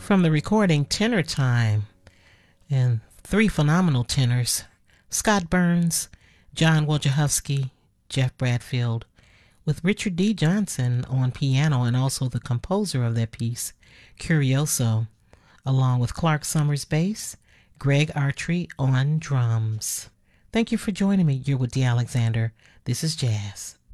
From the recording Tenor Time, and three phenomenal tenors, Scott Burns, John Wojciechowski, Jeff Bradfield, with Richard D. Johnson on piano and also the composer of that piece, Curioso, along with Clark Summers bass, Greg Artry on drums. Thank you for joining me. You're with D. Alexander. This is Jazz.